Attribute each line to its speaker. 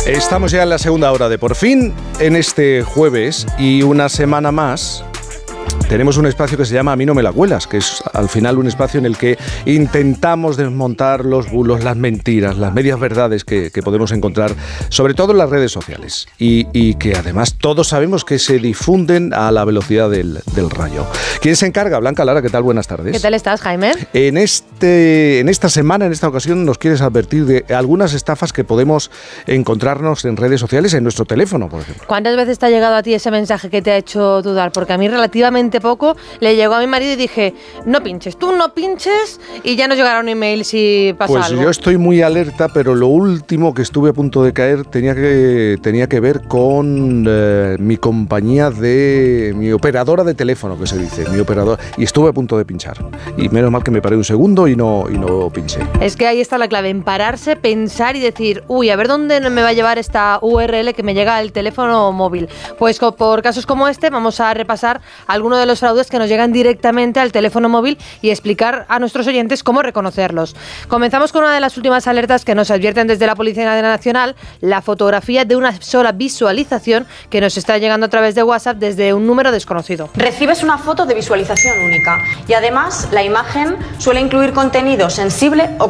Speaker 1: Estamos ya en la segunda hora de Por Fin, en este jueves, y una semana más tenemos un espacio que se llama A mí no me la cuelas, que es al final un espacio en el que intentamos desmontar los bulos, las mentiras, las medias verdades que podemos encontrar, sobre todo en las redes sociales, y que además todos sabemos que se difunden a la velocidad del rayo. ¿Quién se encarga? Blanca Lara, ¿qué tal? Buenas tardes.
Speaker 2: ¿Qué tal estás, Jaime?
Speaker 1: En esta semana, en esta ocasión, nos quieres advertir de algunas estafas que podemos encontrarnos en redes sociales, en nuestro teléfono, por ejemplo.
Speaker 2: ¿Cuántas veces te ha llegado a ti ese mensaje que te ha hecho dudar? Porque a mí relativamente poco le llegó a mi marido y dije, no pinches, tú no pinches, y ya nos llegará un email si pasa algo.
Speaker 1: Pues yo estoy muy alerta, pero lo último que estuve a punto de caer tenía que ver con mi compañía mi operadora de teléfono, que se dice, mi operadora, y estuve a punto de pinchar. Y menos mal que me paré un segundo y no pinché.
Speaker 2: Es que ahí está la clave, en pararse, pensar y decir, uy, a ver dónde me va a llevar esta URL que me llega al teléfono móvil. Pues por casos como este vamos a repasar algunos de los fraudes que nos llegan directamente al teléfono móvil y explicar a nuestros oyentes cómo reconocerlos. Comenzamos con una de las últimas alertas que nos advierten desde la Policía Nacional, la fotografía de una sola visualización que nos está llegando a través de WhatsApp desde un número desconocido.
Speaker 3: Recibes una foto de visualización única y además la imagen suele incluir contenido sensible o